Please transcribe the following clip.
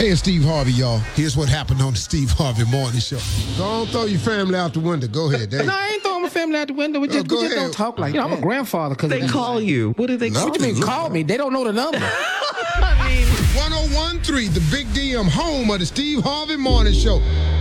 Hey, Steve Harvey, y'all. Here's what happened on the Steve Harvey Morning Show. Don't throw your family out the window. Go ahead, Dave. No, I ain't throwing my family out the window. We just don't talk like that. I'm a grandfather. They call you. What do they call you? What you mean call me? They don't know the number. 1013, the Big DM, home of the Steve Harvey Morning Show.